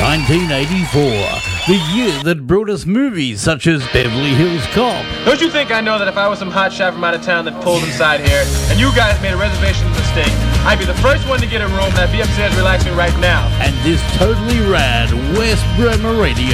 1984, the year that brought us movies such as Beverly Hills Cop. Don't you think I know that if I was some hotshot from out of town that pulled inside here, and you guys made a reservation mistake, I'd be the first one to get a room and I'd be upstairs relaxing right now. And this totally rad West Bremer Radio